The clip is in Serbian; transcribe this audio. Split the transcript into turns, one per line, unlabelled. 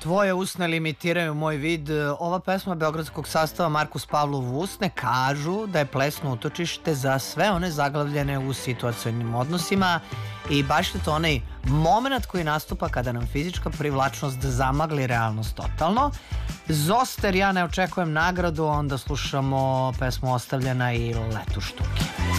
Tvoje usne limitiraju moj vid. Ova pesma beogradskog sastava Markus Pavlov usne kažu da je plesno utočište za sve one zaglavljene u situacionim odnosima i baš je to onaj moment koji nastupa kada nam fizička privlačnost zamagli realnost totalno. Zoster, ja ne očekujem nagradu, onda slušamo pesmu Ostavljena i Letu štuke.